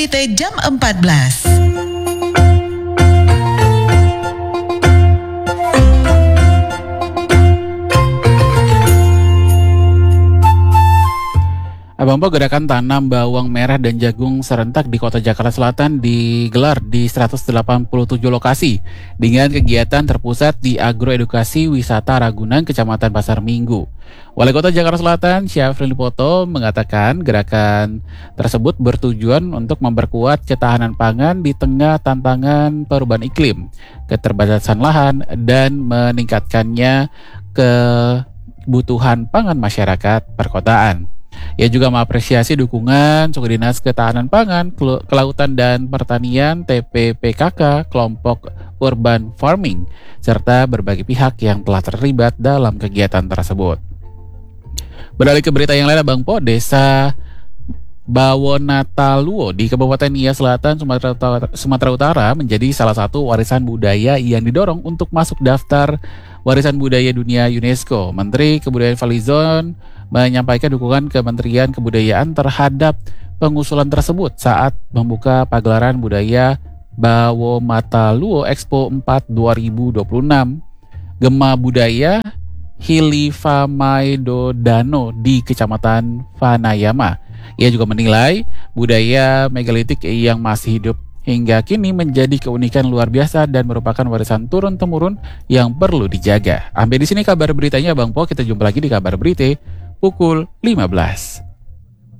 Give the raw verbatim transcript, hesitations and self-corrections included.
Berita jam empat belas. Abang Po, gerakan tanam bawang merah dan jagung serentak di Kota Jakarta Selatan digelar di seratus delapan puluh tujuh lokasi dengan kegiatan terpusat di Agroedukasi Wisata Ragunan, Kecamatan Pasar Minggu. Wali Kota Jakarta Selatan, Syafrin Lipoto, mengatakan gerakan tersebut bertujuan untuk memperkuat ketahanan pangan di tengah tantangan perubahan iklim, keterbatasan lahan, dan meningkatkannya kebutuhan pangan masyarakat perkotaan. Ia juga mengapresiasi dukungan Suku Dinas Ketahanan Pangan, Kelautan dan Pertanian T P P K K, kelompok Urban Farming, serta berbagai pihak yang telah terlibat dalam kegiatan tersebut. Beralih ke berita yang lain, Bang Po, Desa Bawonataluo di Kabupaten Nia Selatan, Sumatera Utara, Sumatera Utara menjadi salah satu warisan budaya yang didorong untuk masuk daftar Warisan Budaya Dunia UNESCO. Menteri Kebudayaan Falizon menyampaikan dukungan Kementerian Kebudayaan terhadap pengusulan tersebut saat membuka pagelaran budaya Bawonataluo Expo empat dua ribu dua puluh enam Gema Budaya Hilifamaidodano di Kecamatan Vanayama. Ia juga menilai budaya megalitik yang masih hidup hingga kini menjadi keunikan luar biasa dan merupakan warisan turun-temurun yang perlu dijaga. Sampai di sini kabar beritanya, Bang Po. Kita jumpa lagi di kabar berita pukul lima belas.